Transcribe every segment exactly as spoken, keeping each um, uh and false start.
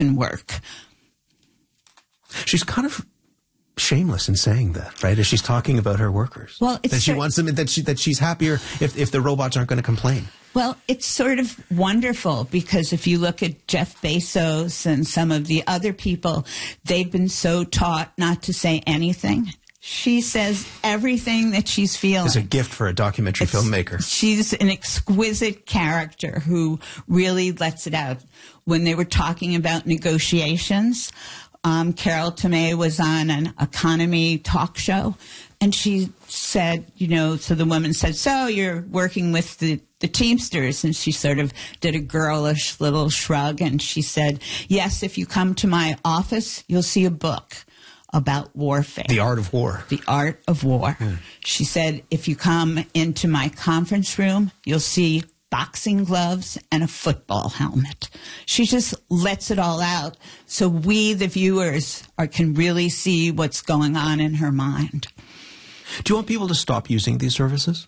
and work. She's kind of shameless in saying that, right? As she's talking about her workers. Well, it's that she wants them, that she, that she's happier if, if the robots aren't going to complain. Well, it's sort of wonderful because if you look at Jeff Bezos and some of the other people, they've been so taught not to say anything. She says everything that she's feeling. It's a gift for a documentary it's, filmmaker. She's an exquisite character who really lets it out. When they were talking about negotiations, um, Carol Tomei was on an economy talk show, and she said, you know, so the woman said, so you're working with the, the Teamsters? And she sort of did a girlish little shrug, and she said, yes, if you come to my office, you'll see a book about warfare. The Art of War. The Art of War. Yeah. She said, if you come into my conference room, you'll see boxing gloves and a football helmet. She just lets it all out so we, the viewers, are, can really see what's going on in her mind. Do you want people to stop using these services?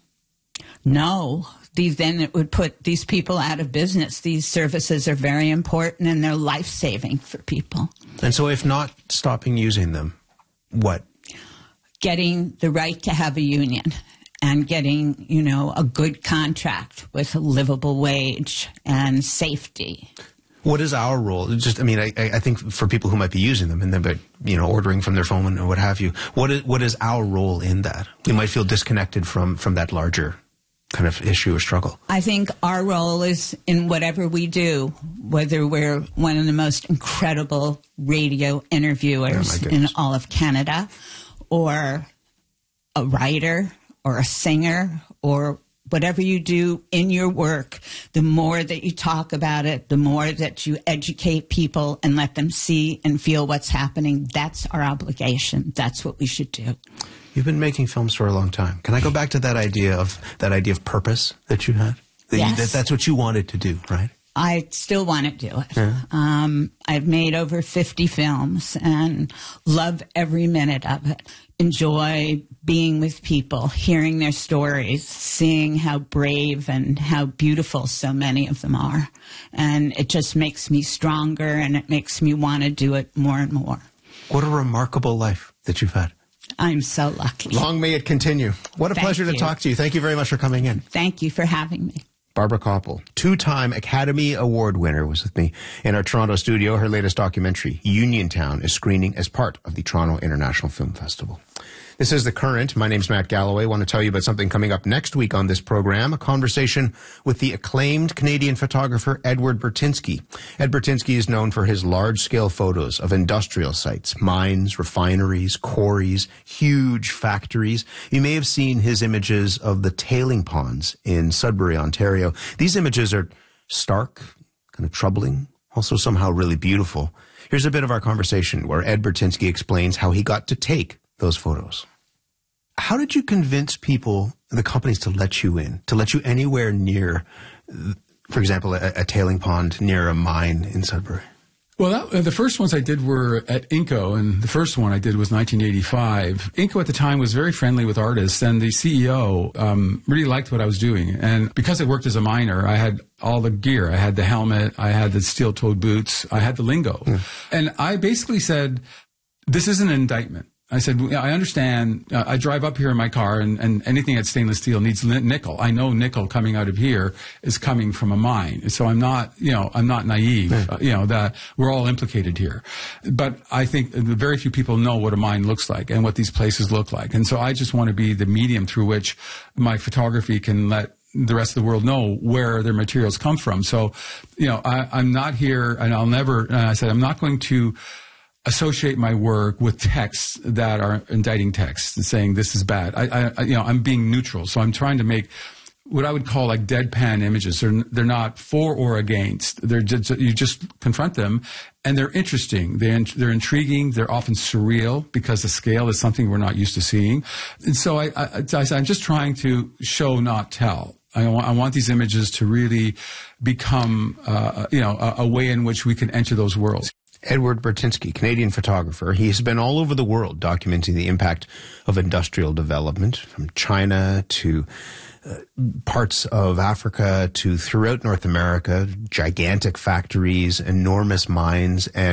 No. These, then it would put these people out of business. These services are very important and they're life-saving for people. And so if not stopping using them, what? Getting the right to have a union and getting, you know, a good contract with a livable wage and safety. What is our role? Just, I mean, I, I think for people who might be using them and then, but, you know, ordering from their phone or what have you, what is, what is our role in that? We might feel disconnected from, from that larger kind of issue or struggle. I think our role is in whatever we do, whether we're one of the most incredible radio interviewers oh in all of Canada, or a writer, or a singer, or whatever you do in your work, the more that you talk about it, the more that you educate people and let them see and feel what's happening. That's our obligation. That's what we should do. You've been making films for a long time. Can I go back to that idea of that idea of purpose that you had? That, yes. you, that that's what you wanted to do, right? I still want to do it. Yeah. Um, I've made over fifty films and love every minute of it. Enjoy being with people, hearing their stories, seeing how brave and how beautiful so many of them are. And it just makes me stronger and it makes me want to do it more and more. What a remarkable life that you've had. I'm so lucky. Long may it continue. What a Thank pleasure you. to talk to you. Thank you very much for coming in. Thank you for having me. Barbara Kopple, two-time Academy Award winner, was with me in our Toronto studio. Her latest documentary, Uniontown, is screening as part of the Toronto International Film Festival. This is The Current. My name's Matt Galloway. I want to tell you about something coming up next week on this program, a conversation with the acclaimed Canadian photographer Edward Burtynsky. Ed Burtynsky is known for his large-scale photos of industrial sites, mines, refineries, quarries, huge factories. You may have seen his images of the tailing ponds in Sudbury, Ontario. These images are stark, kind of troubling, also somehow really beautiful. Here's a bit of our conversation where Ed Burtynsky explains how he got to take those photos. How did you convince people, the companies, to let you in, to let you anywhere near, for example, a, a tailing pond near a mine in Sudbury? Well, that, uh, the first ones I did were at Inco, and the first one I did was nineteen eighty-five. Inco at the time was very friendly with artists, and the C E O um, really liked what I was doing. And because I worked as a miner, I had all the gear. I had the helmet, I had the steel-toed boots, I had the lingo. Mm. And I basically said, this isn't an indictment. I said, I understand. Uh, I drive up here in my car, and, and anything that's stainless steel needs nickel. I know nickel coming out of here is coming from a mine. So I'm not, you know, I'm not naive. Yeah. Uh, you know, that we're all implicated here. But I think very few people know what a mine looks like and what these places look like. And so I just want to be the medium through which my photography can let the rest of the world know where their materials come from. So, you know, I, I'm not here, and I'll never, and I said, I'm not going to associate my work with texts that are indicting texts and saying this is bad. I, I, you know, I'm being neutral. So I'm trying to make what I would call like deadpan images. They're, they're not for or against. They're just, you just confront them, and they're interesting. They're, they're intriguing. They're often surreal because the scale is something we're not used to seeing. And so I, I, I, I'm just trying to show, not tell. I want, I want these images to really become, uh, you know, a, a way in which we can enter those worlds. Edward Burtynsky, Canadian photographer. He has been all over the world documenting the impact of industrial development, from China to uh, parts of Africa to throughout North America, gigantic factories, enormous mines, and